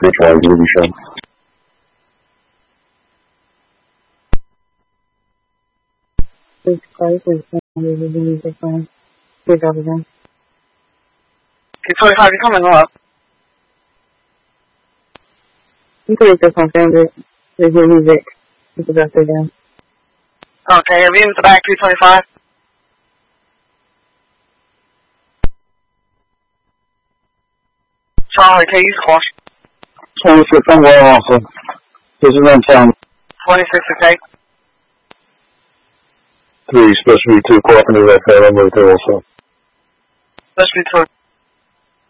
Which one will be shown? This place is going to be music playing. Please over there. P25, you coming up? You can read this one, favorite. There's your music. You can go through them. Okay, have you in the back, P25? Charlie, can you squash? 26 on well also. This is on town. 26, okay? 3, supposed to be 2 o'clock in the red car, I'm right there also. Let's be 2.